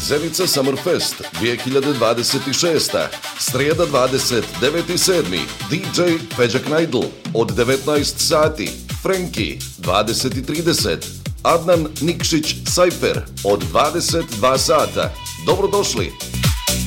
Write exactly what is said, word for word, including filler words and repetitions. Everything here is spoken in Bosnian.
Zenica Summerfest dvije hiljade dvadeset šest. Srijeda dvadeset deveti sedmi D J Feđa Knajdl od devetnaest sati. Frenki dvadeset i trideset. Adnan Nikšić Sajper od dvadeset dva sata. Dobrodošli!